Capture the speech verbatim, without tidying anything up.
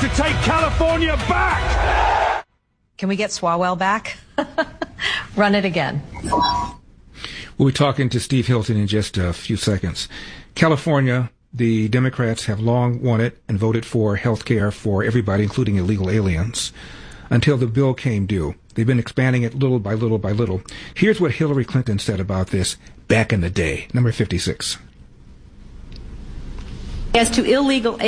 to take California back. Can we get Swalwell back? Run it again. We'll be talking to Steve Hilton in just a few seconds. California, the Democrats have long wanted and voted for health care for everybody, including illegal aliens, until the bill came due. They've been expanding it little by little by little. Here's what Hillary Clinton said about this back in the day. Number fifty-six. As to illegal